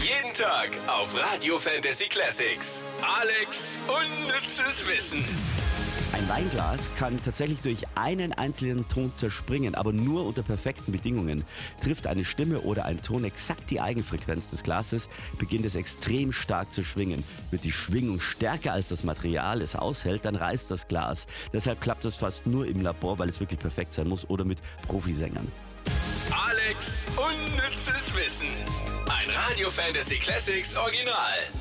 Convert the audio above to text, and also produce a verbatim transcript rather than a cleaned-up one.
Jeden Tag auf Radio Fantasy Classics. Alex unnützes Wissen. Ein Weinglas kann tatsächlich durch einen einzelnen Ton zerspringen, aber nur unter perfekten Bedingungen. Trifft eine Stimme oder ein Ton exakt die Eigenfrequenz des Glases, beginnt es extrem stark zu schwingen. Wird die Schwingung stärker als das Material es aushält, dann reißt das Glas. Deshalb klappt das fast nur im Labor, weil es wirklich perfekt sein muss, oder mit Profisängern. Alex unnützes Wissen. Ein Radio Fantasy Classics Original.